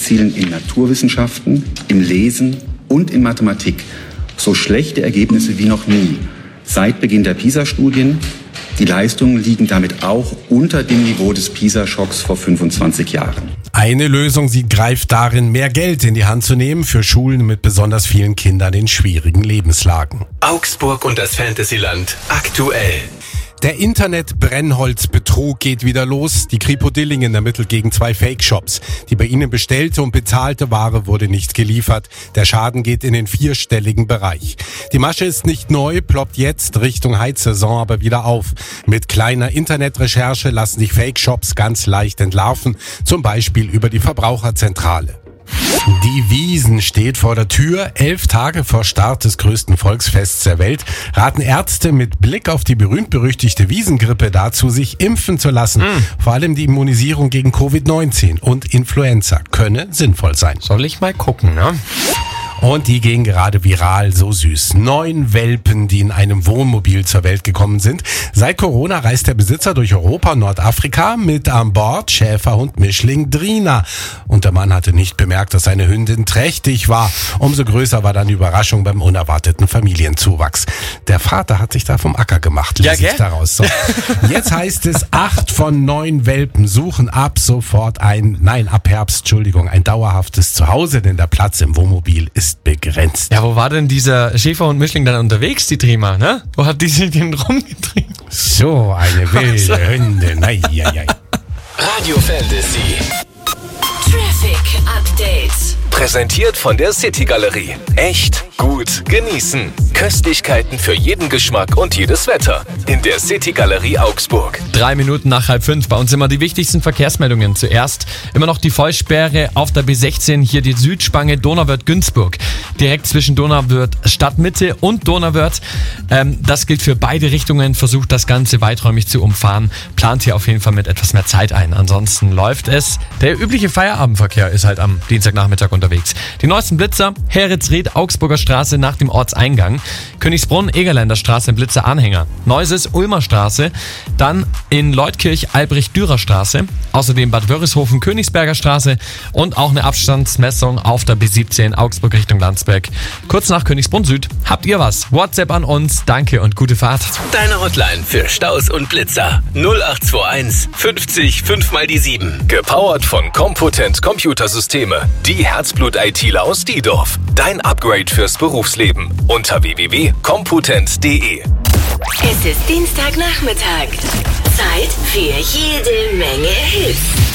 erzielen in Naturwissenschaften, im Lesen und in Mathematik so schlechte Ergebnisse wie noch nie seit Beginn der PISA-Studien. Die Leistungen liegen damit auch unter dem Niveau des PISA-Schocks vor 25 Jahren. Eine Lösung, sie greift darin, mehr Geld in die Hand zu nehmen für Schulen mit besonders vielen Kindern in schwierigen Lebenslagen. Augsburg und das Fantasyland aktuell. Der Internet-Brennholzbetrug geht wieder los. Die Kripo Dillingen ermittelt gegen 2 Fake-Shops. Die bei ihnen bestellte und bezahlte Ware wurde nicht geliefert. Der Schaden geht in den 4-stelligen Bereich. Die Masche ist nicht neu, ploppt jetzt Richtung Heizsaison aber wieder auf. Mit kleiner Internetrecherche lassen sich Fake-Shops ganz leicht entlarven, zum Beispiel über die Verbraucherzentrale. Die Wiesn steht vor der Tür. 11 Tage vor Start des größten Volksfests der Welt raten Ärzte mit Blick auf die berühmt-berüchtigte Wiesengrippe dazu, sich impfen zu lassen. Vor allem die Immunisierung gegen Covid-19 und Influenza könne sinnvoll sein. Soll ich mal gucken, ne? Und die gehen gerade viral, so süß. 9 Welpen, die in einem Wohnmobil zur Welt gekommen sind. Seit Corona reist der Besitzer durch Europa und Nordafrika mit an Bord Schäferhund Mischling Drina. Und der Mann hatte nicht bemerkt, dass seine Hündin trächtig war. Umso größer war dann die Überraschung beim unerwarteten Familienzuwachs. Der Vater hat sich da vom Acker gemacht, lese ich daraus. So. Jetzt heißt es, 8 von 9 Welpen suchen ab sofort ein dauerhaftes Zuhause, denn der Platz im Wohnmobil ist begrenzt. Ja, wo war denn dieser Schäferhund Mischling dann unterwegs, die Trima, ne? Wo hat die sich denn rumgetrieben? So eine wilde Hündin. Radio Fantasy. Traffic Update. Präsentiert von der City Galerie. Echt gut genießen. Köstlichkeiten für jeden Geschmack und jedes Wetter. In der City Galerie Augsburg. 3 Minuten nach 4:30. Bei uns immer die wichtigsten Verkehrsmeldungen. Zuerst immer noch die Vollsperre auf der B16. Hier die Südspange Donauwörth-Günzburg. Direkt zwischen Donauwörth Stadtmitte und Donauwörth. Das gilt für beide Richtungen. Versucht das Ganze weiträumig zu umfahren. Plant hier auf jeden Fall mit etwas mehr Zeit ein. Ansonsten läuft es. Der übliche Feierabendverkehr ist halt am Dienstagnachmittag unterwegs. Die neuesten Blitzer: Heritzried, Augsburger Straße nach dem Ortseingang. Königsbrunn, Egerländer Straße, Blitzer Anhänger. Neuses, Ulmer Straße. Dann in Leutkirch, Albrecht-Dürer Straße. Außerdem Bad Wörishofen, Königsberger Straße. Und auch eine Abstandsmessung auf der B17 Augsburg Richtung Landsberg. Kurz nach Königsbrunn Süd. Habt ihr was? WhatsApp an uns. Danke und gute Fahrt. Deine Hotline für Staus und Blitzer. 0821 50 5 mal die 7. Gepowert von Compotent Computersysteme. Die Herzblut-ITler aus Diedorf. Dein Upgrade fürs Berufsleben. Unter www.compotent.de. Es ist Dienstagnachmittag. Zeit für jede Menge Hits.